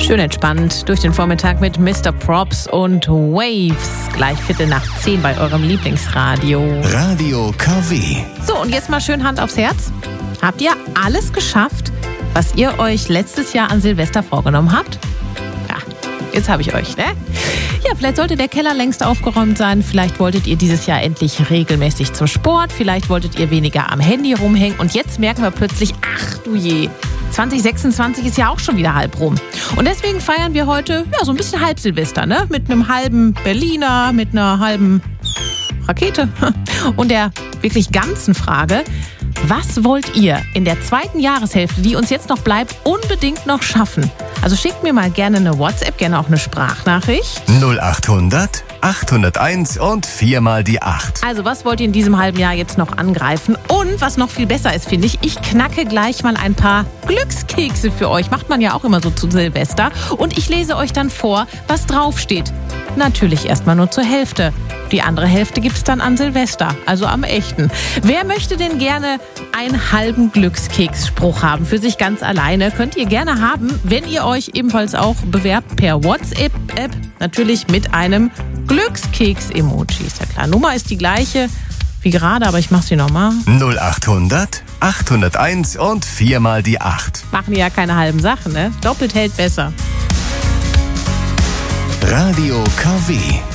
Schön entspannt durch den Vormittag mit Mr. Props und Waves. Gleich 9:15 bei eurem Lieblingsradio. Radio KW. So, und jetzt mal schön Hand aufs Herz. Habt ihr alles geschafft, was ihr euch letztes Jahr an Silvester vorgenommen habt? Ja, jetzt habe ich euch, ne? Ja, vielleicht sollte der Keller längst aufgeräumt sein. Vielleicht wolltet ihr dieses Jahr endlich regelmäßig zum Sport. Vielleicht wolltet ihr weniger am Handy rumhängen. Und jetzt merken wir plötzlich, ach du je, 2026 ist ja auch schon wieder halb rum. Und deswegen feiern wir heute so ein bisschen Halbsilvester, ne? Mit einem halben Berliner, mit einer halben Rakete und der wirklich ganzen Frage: Was wollt ihr in der zweiten Jahreshälfte, die uns jetzt noch bleibt, unbedingt noch schaffen? Also schickt mir mal gerne eine WhatsApp, gerne auch eine Sprachnachricht. 0800 801 und 4 mal die 8. Also was wollt ihr in diesem halben Jahr jetzt noch angreifen? Und was noch viel besser ist, finde ich knacke gleich mal ein paar Glückskekse für euch. Macht man ja auch immer so zu Silvester. Und ich lese euch dann vor, was draufsteht. Natürlich erstmal nur zur Hälfte. Die andere Hälfte gibt's dann an Silvester, also am echten. Wer möchte denn gerne einen halben Glückskeksspruch haben für sich ganz alleine? Könnt ihr gerne haben, wenn ihr euch ebenfalls auch bewerbt per WhatsApp-App. Natürlich mit einem Glückskeks-Emoji. Ist ja klar, Nummer ist die gleiche wie gerade, aber ich mache sie nochmal. 0800 801 und 4 mal die 8. Machen ja keine halben Sachen, ne? Doppelt hält besser. Radio KW.